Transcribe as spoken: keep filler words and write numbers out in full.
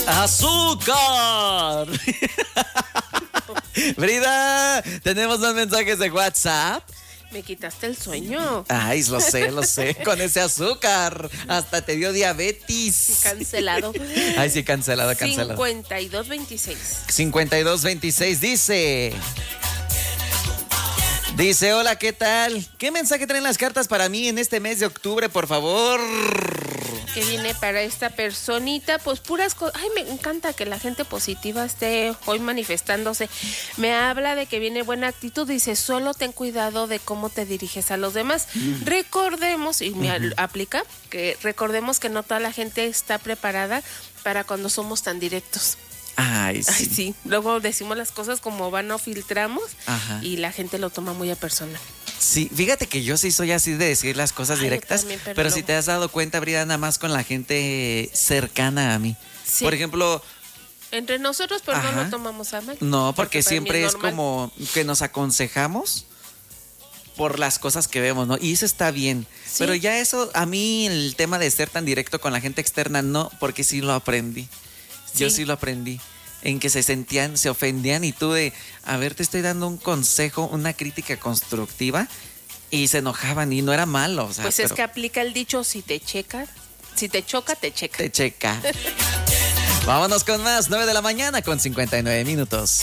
¡Azúcar! Brida, tenemos dos mensajes de WhatsApp. Me quitaste el sueño. Ay, lo sé, lo sé. Con ese azúcar. Hasta te dio diabetes. Cancelado. Ay, sí, cancelado, cancelado. cincuenta y dos veintiséis. cincuenta y dos veintiséis dice... Dice, hola, ¿qué tal? ¿Qué mensaje traen las cartas para mí en este mes de octubre, por favor? Que viene para esta personita, pues puras cosas. Ay, me encanta que la gente positiva esté hoy manifestándose. Me habla de que viene buena actitud, dice, solo ten cuidado de cómo te diriges a los demás. Mm. Recordemos, y me uh-huh. aplica, que recordemos que no toda la gente está preparada para cuando somos tan directos. Ay, sí. Ay, sí. Luego decimos las cosas como van, no filtramos. Ajá. Y la gente lo toma muy a personal. Sí, fíjate que yo sí soy así de decir las cosas Ay, directas, también, pero, pero no. Si te has dado cuenta, Brida, nada más con la gente cercana a mí. Sí. Por ejemplo... Entre nosotros, pero Ajá. no lo tomamos a mal. No, porque, porque siempre es, es como que nos aconsejamos por las cosas que vemos, ¿no? Y eso está bien. Sí. Pero ya eso, a mí el tema de ser tan directo con la gente externa, no, porque sí lo aprendí. Sí. Yo sí lo aprendí. En que se sentían, se ofendían y tú de, a ver, te estoy dando un consejo, una crítica constructiva y se enojaban y no era malo. O sea, pues pero... es que aplica el dicho, si te checa, si te choca, te checa. Te checa. Vámonos con más, nueve de la mañana con cincuenta y nueve minutos.